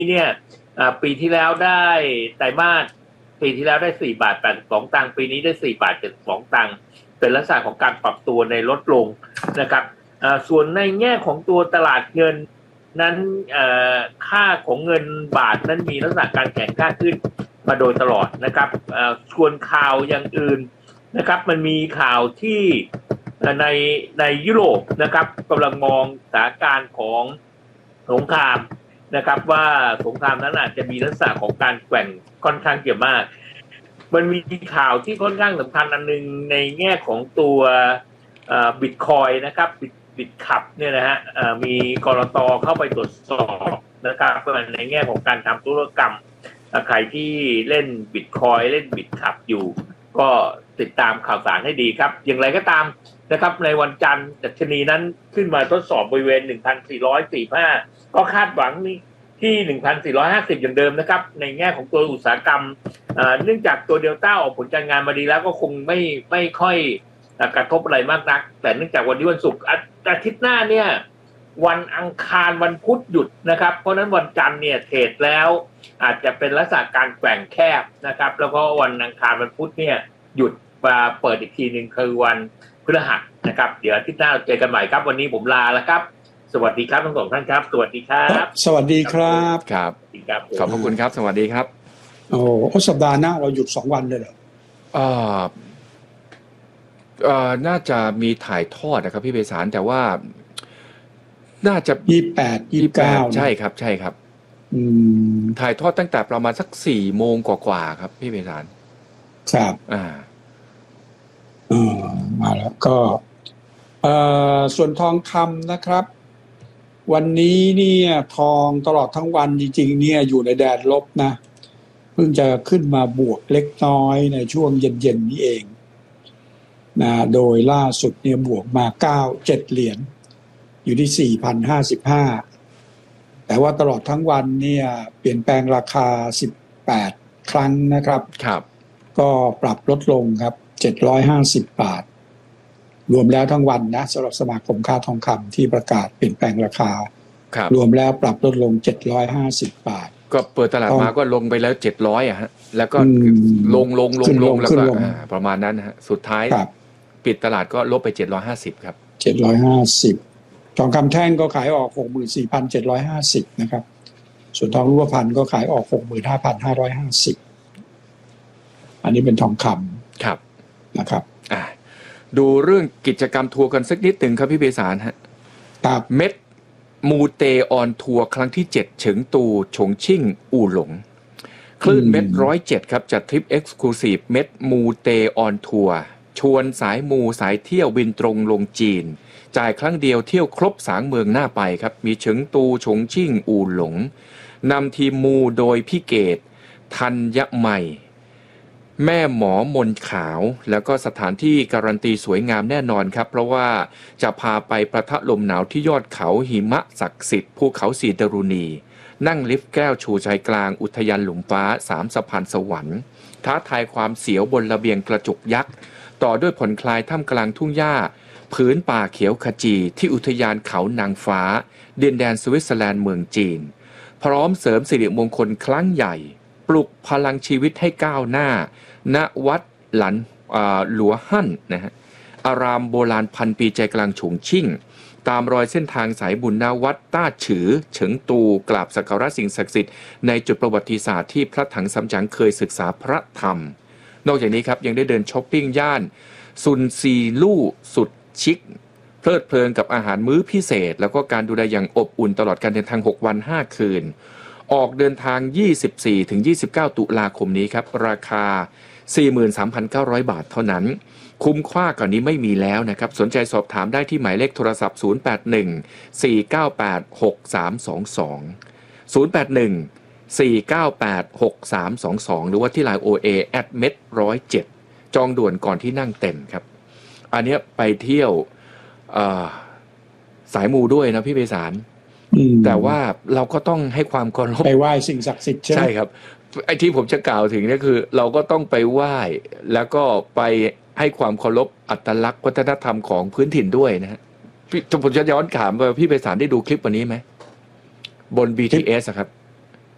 เนี่ยปีที่แล้วได้ไตรมาสปีที่แล้วได้4 บาท 82 ตังค์ปีนี้ได้4 บาท 72 ตังค์เป็นลักษณะของการปรับตัวในลดลงนะครับส่วนในแง่ของตัวตลาดเงินนั้นค่าของเงินบาทนั้นมีลักษณะการแข็งค่าขึ้นมาโดยตลอดนะครับส่วนข่าวอย่างอื่นนะครับมันมีข่าวที่ในยุโรปนะครับกำลังมองสถานการณ์ของสงครามนะครับว่าสงครามนั้นอาจจะมีลักษณะของการแกว่งค่อนข้างเยอะมากมันมีข่าวที่ค่อนข้างสำคัญอันนึงในแง่ของตัวบิตคอยนะครับบิตคับเนี่ยนะฮะมีกลต.เข้าไปตรวจสอบนะครับในแง่ของการทำธุรกรรมใครที่เล่นบิตคอยเล่นบิตคับอยู่ก็ติดตามข่าวสารให้ดีครับอย่างไรก็ตามนะครับในวันจันทร์ดัชนีนั้นขึ้นมาทดสอบบริเวณ 1,445 ก็คาดหวังที่ 1,450 อย่างเดิมนะครับในแง่ของตัวอุตสาหกรรมเนื่องจากตัวเดลต้าออกผลการงานมาดีแล้วก็คงไม่ค่อยกระทบอะไรมากนักแต่เนื่องจากวันนี้วันศุกร์อาทิตย์หน้าเนี่ยวันอังคารวันพุธหยุดนะครับเพราะนั้นวันจันทร์เนี่ยเทรดแล้วอาจจะเป็นลักษณะการแกว่งแคบนะครับแล้วก็วันอังคารวันพุธเนี่ยหยุดมาเปิดอีกทีนึงคือวันพฤหัสนะครับเดี๋ยวอาทิตย์หน้าเราเจอกันใหม่ครับวันนี้ผมลาแล้วครับสวัสดีครับทั้งสองท่านครับสวัสดีครับสวัสดีครับครับขอบพระคุณครับสวัสดีครับโอ้สัปดาห์หน้าเราหยุด2 วันเลยเหรอน่าจะมีถ่ายทอดนะครับพี่เบสารแต่ว่าน่าจะ 28 29 ใช่ครับใช่ครับถ่ายทอดตั้งแต่ประมาณสัก4 โมงกว่าๆครับพี่เบสารครับมาแล้วก็ส่วนทองคำนะครับวันนี้เนี่ยทองตลอดทั้งวันจริงๆเนี่ยอยู่ในแดนลบนะเพิ่งจะขึ้นมาบวกเล็กน้อยในช่วงเย็นๆนี้เองนะโดยล่าสุดเนี่ยบวกมา7 เหรียญอยู่ที่4,055แต่ว่าตลอดทั้งวันเนี่ยเปลี่ยนแปลงราคา18 ครั้งนะครับครับก็ปรับลดลงครับ750 บาทรวมแล้วทั้งวันนะสำหรับสมาคมค้าทองคำที่ประกาศเปลี่ยนแปลงราคารวมแล้วปรับลดลง750 บาทก็เปิดตลาดมาก็ลงไปแล้ว700ฮะแล้วก็ลงแล้วก็ประมาณนั้นฮะสุดท้ายปิดตลาดก็ลบไป750ครับ 750ทองคำแท่งก็ขายออก 64,750 นะครับส่วนทองรูปพรรณก็ขายออก 65,550 อันนี้เป็นทองคำครับนะครับดูเรื่องกิจกรรมทัวร์กันสักนิดหนึ่งครับพี่เบสารฮะเม็ดมูเตออนทัวร์ครั้งที่7เฉิงตูฉงชิ่งอู่หลงคลื่นเม็ด107ครับจัดทริปเอ็กซ์คลูซีฟเม็ดมูเตออนทัวร์ชวนสายมูสายเที่ยวบินตรงลงจีนจ่ายครั้งเดียวเที่ยวครบ3 เมืองหน้าไปครับมีเฉิงตูฉงชิ่งอู่หลงนำทีมมูโดยพี่เกตธัญไมยแม่หมอมนขาวแล้วก็สถานที่การันตีสวยงามแน่นอนครับเพราะว่าจะพาไปประทะลมหนาวที่ยอดเขาหิมะศักดิ์สิทธิ์ภูเขาสีดารุณีนั่งลิฟต์แก้วชูใจกลางอุทยานหลุมฟ้า3 สะพานสวรรค์ท้าทายความเสียวบนระเบียงกระจกยักษ์ต่อด้วยผ่อนคลายท่ามกลางทุ่งหญ้าผืนป่าเขียวขจีที่อุทยานเขานางฟ้าดินแดนสวิตเซอร์แลนด์เมืองจีนพร้อมเสริมสิริมงคลครั้งใหญ่ปลุกพลังชีวิตให้ก้าวหน้าณวัดหลัวหั่นนะฮะอารามโบราณพันปีใจกลางฉงชิ่งตามรอยเส้นทางสายบุญณวัดต้าฉือเฉิงตูกราบสักการะสิ่งศักดิ์สิทธิ์ในจุดประวัติศาสตร์ที่พระถังซัมจั๋งเคยศึกษาพระธรรมนอกจากนี้ครับยังได้เดินช้อปปิ้งย่านซุนซีลู่สุดชิคเพลิดเพลินกับอาหารมื้อพิเศษแล้วก็การดูแลอย่างอบอุ่นตลอดการเดินทาง6 วัน 5 คืนออกเดินทาง 24-29 ตุลาคมนี้ครับราคา43,900 บาทเท่านั้นคุ้มค่ากว่านี้ไม่มีแล้วนะครับสนใจสอบถามได้ที่หมายเลขโทรศัพท์081 498 6322 081 498 6322หรือว่าที่ LINE OA @met107 จองด่วนก่อนที่นั่งเต็มครับอันนี้ไปเที่ยวสายมูด้วยนะพี่เบสารแต่ว่าเราก็ต้องให้ความเคารพไปไหว้สิ่งศักดิ์สิทธิ์ใช่ครับไอ้ที่ผมจะกล่าวถึงนี่คือเราก็ต้องไปไหว้แล้วก็ไปให้ความเคารพอัตลักษณ์วัฒนธรรมของพื้นถิ่นด้วยนะฮะผมจะย้อนถามว่าพี่ไพศาลได้ดูคลิปวันนี้ไหมบน BTS ครับ